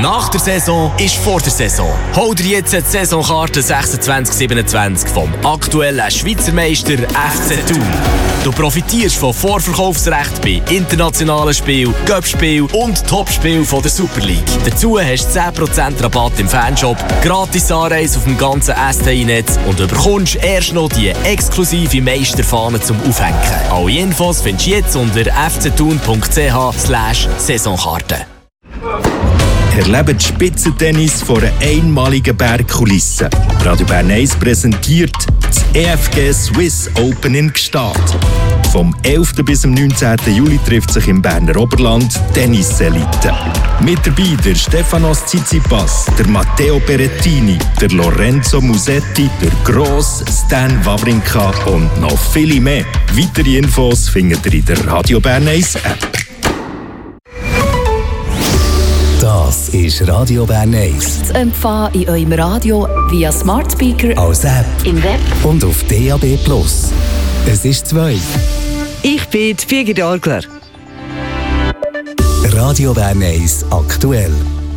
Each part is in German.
Nach der Saison ist vor der Saison. Hol dir jetzt die Saisonkarte 26/27 vom aktuellen Schweizer Meister FC Thun. Du profitierst von Vorverkaufsrecht bei internationalen Spielen, Cup-Spielen und Topspielen von der Super League. Dazu hast du 10% Rabatt im Fanshop, gratis Anreise auf dem ganzen STI-Netz und du bekommst erst noch die exklusive Meisterfahne zum Aufhängen. Alle Infos findest du jetzt unter fcthun.ch/Saisonkarte. Erlebt Spitzentennis vor einer einmaligen Bergkulisse. Radio Bern 1 präsentiert das EFG Swiss Open in Gstaad. Vom 11. bis zum 19. Juli trifft sich im Berner Oberland Tenniselite. Mit dabei der Stefanos Tsitsipas, der Matteo Berrettini, der Lorenzo Musetti, der Gross Stan Wawrinka und noch viele mehr. Weitere Infos findet ihr in der Radio Bern 1 App. Das ist Radio Bern 1. Zu empfangen in eurem Radio via Smart Speaker, als App, im Web und auf DAB+. Es ist 2. Ich bin Birgit Orgler. Radio Bern 1 aktuell.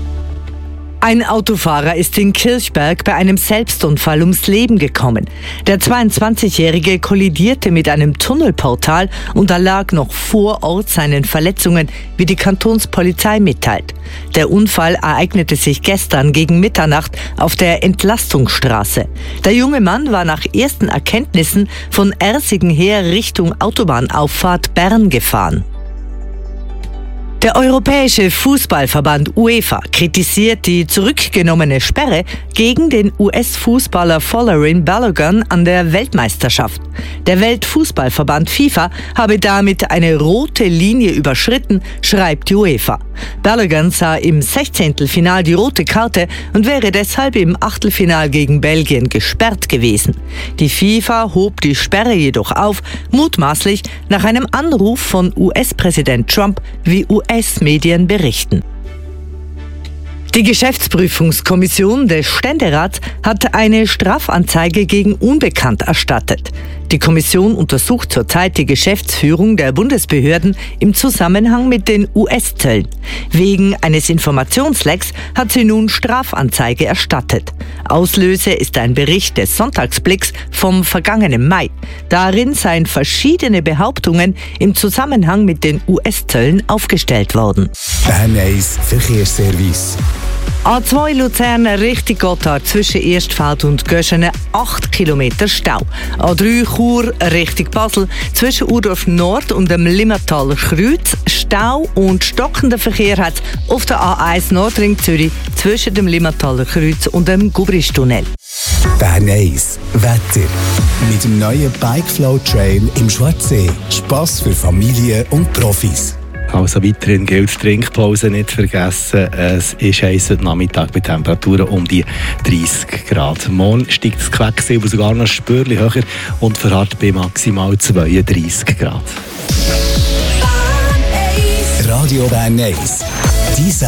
Ein Autofahrer ist in Kirchberg bei einem Selbstunfall ums Leben gekommen. Der 22-Jährige kollidierte mit einem Tunnelportal und erlag noch vor Ort seinen Verletzungen, wie die Kantonspolizei mitteilt. Der Unfall ereignete sich gestern gegen Mitternacht auf der Entlastungsstraße. Der junge Mann war nach ersten Erkenntnissen von Ersingen her Richtung Autobahnauffahrt Bern gefahren. Der Europäische Fußballverband UEFA kritisiert die zurückgenommene Sperre gegen den US-Fußballer Folarin Balogun an der Weltmeisterschaft. Der Weltfußballverband FIFA habe damit eine rote Linie überschritten, schreibt die UEFA. Balogun sah im 16. Final die rote Karte und wäre deshalb im Achtelfinal gegen Belgien gesperrt gewesen. Die FIFA hob die Sperre jedoch auf, mutmaßlich nach einem Anruf von US-Präsident Trump, wie US-Medien berichten. Die Geschäftsprüfungskommission des Ständerats hat eine Strafanzeige gegen Unbekannt erstattet. Die Kommission untersucht zurzeit die Geschäftsführung der Bundesbehörden im Zusammenhang mit den US-Zöllen. Wegen eines Informationslecks hat sie nun Strafanzeige erstattet. Auslöser ist ein Bericht des Sonntagsblicks vom vergangenen Mai. Darin seien verschiedene Behauptungen im Zusammenhang mit den US-Zöllen aufgestellt worden. Bern 1 Verkehrsservice. A2 Luzern Richtung Gotthard zwischen Erstfeld und Göschene 8 Kilometer Stau. A3 Chur Richtung Basel zwischen Urdorf Nord und dem Limmertaler Kreuz Stau und stockender Verkehr hat es auf der A1 Nordring Zürich zwischen dem Limmertaler Kreuz und dem Gubristunnel. Bern 1 Wetter. Mit dem neuen Bikeflow Trail im Schwarzsee. Spass für Familien und Profis. Also weiterhin gilt Trinkpause nicht vergessen. Es ist heiß heute Nachmittag bei Temperaturen um die 30 Grad. Morgen steigt das Quecksilber sogar noch spürlich höher und verharrt bei maximal 32 Grad. Radio Bern 1.